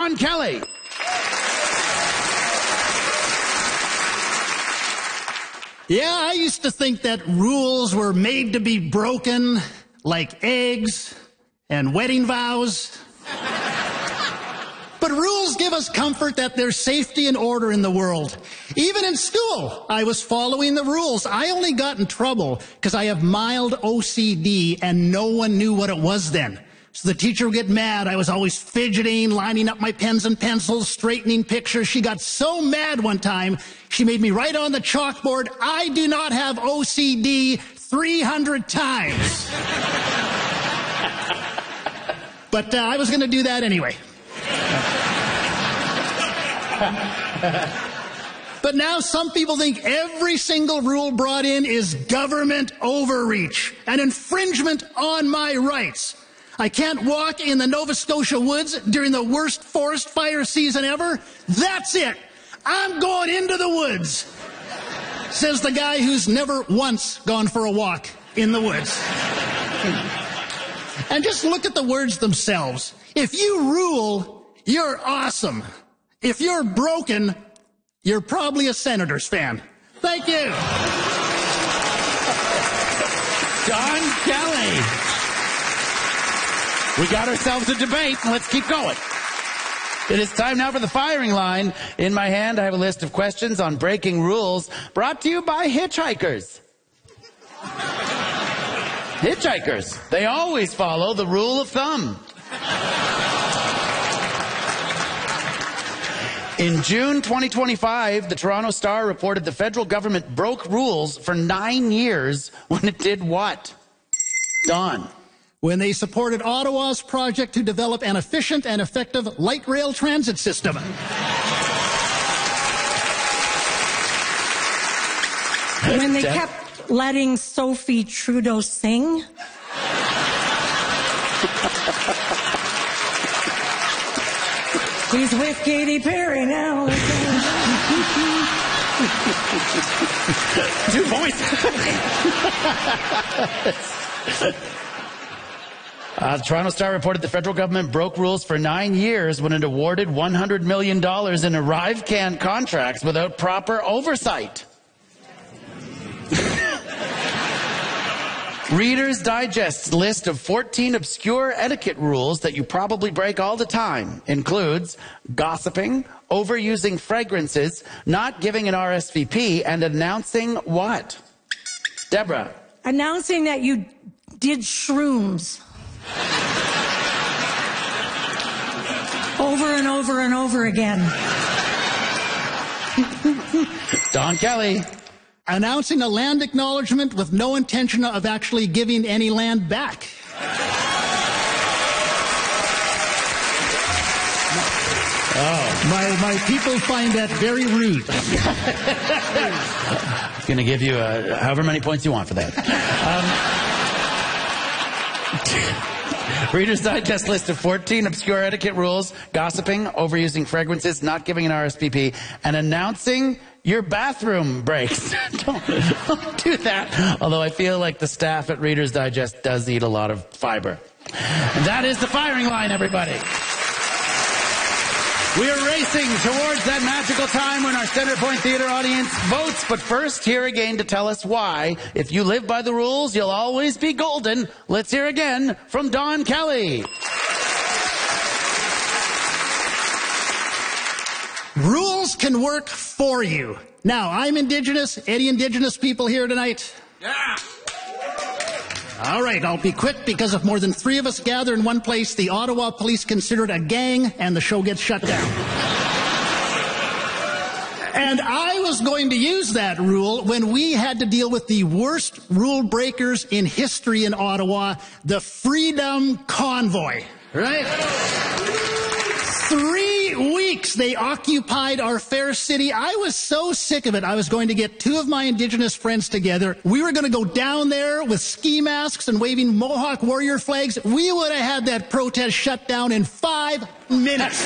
Don Kelly. Yeah, I used to think that rules were made to be broken, like eggs and wedding vows. But rules give us comfort that there's safety and order in the world. Even in school, I was following the rules. I only got in trouble because I have mild OCD and no one knew what it was then. So the teacher would get mad. I was always fidgeting, lining up my pens and pencils, straightening pictures. She got so mad one time, she made me write on the chalkboard, "I do not have OCD," 300 times. But I was going to do that anyway. But now some people think every single rule brought in is government overreach, an infringement on my rights. I can't walk in the Nova Scotia woods during the worst forest fire season ever. That's it. I'm going into the woods, says the guy who's never once gone for a walk in the woods. And just look at the words themselves. If you rule, you're awesome. If you're broken, you're probably a Senators fan. Thank you. Don Kelly. We got ourselves a debate. Let's keep going. It is time now for the firing line. In my hand, I have a list of questions on breaking rules brought to you by hitchhikers. Hitchhikers. They always follow the rule of thumb. In June 2025, the Toronto Star reported the federal government broke rules for 9 years when it did what? Don. When they supported Ottawa's project to develop an efficient and effective light rail transit system. When they kept letting Sophie Trudeau sing. He's with Katy Perry now. Two voices. The Toronto Star reported the federal government broke rules for 9 years when it awarded $100 million in ArriveCan contracts without proper oversight. Reader's Digest's list of 14 obscure etiquette rules that you probably break all the time includes gossiping, overusing fragrances, not giving an RSVP, and announcing what? Deborah. Announcing that you did shrooms. Over and over and over again. Don Kelly. Announcing a land acknowledgement with no intention of actually giving any land back. Oh, my people find that very rude. I'm going to give you however many points you want for that. Reader's Digest list of 14 obscure etiquette rules: gossiping, overusing fragrances, not giving an RSVP, and announcing your bathroom breaks. Don't do that. Although I feel like the staff at Reader's Digest does eat a lot of fiber. And that is the firing line, everybody. We are racing towards that magical time when our Center Point Theatre audience votes. But first, here again to tell us why, if you live by the rules, you'll always be golden. Let's hear again from Don Kelly. Rules can work for you. Now, I'm Indigenous. Any Indigenous people here tonight? Yeah. All right, I'll be quick because if more than 3 of us gather in one place, the Ottawa police consider it a gang and the show gets shut down. And I was going to use that rule when we had to deal with the worst rule breakers in history in Ottawa, the Freedom Convoy, right? 3 weeks they occupied our fair city. I was so sick of it. I was going to get 2 of my Indigenous friends together. We were going to go down there with ski masks and waving Mohawk warrior flags. We would have had that protest shut down in 5 minutes.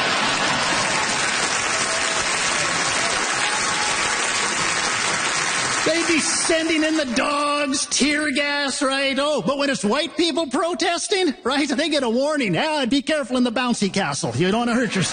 They'd be sending in the dogs, tear gas, right? Oh, but when it's white people protesting, right, they get a warning. Ah, be careful in the bouncy castle. You don't want to hurt yourself.